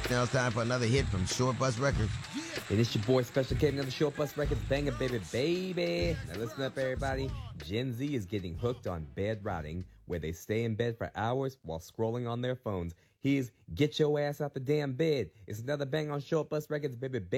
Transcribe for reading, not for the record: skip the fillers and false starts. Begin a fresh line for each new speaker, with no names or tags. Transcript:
Now it's time for another hit from Short Bus Records.
And it's your boy Special K, another Short Bus Records banger, baby. Now listen up, everybody. Gen Z is getting hooked on bed rotting, where they stay in bed for hours while scrolling on their phones. Here's Get Your Ass Out the Damn Bed. It's another bang on Short Bus Records, baby.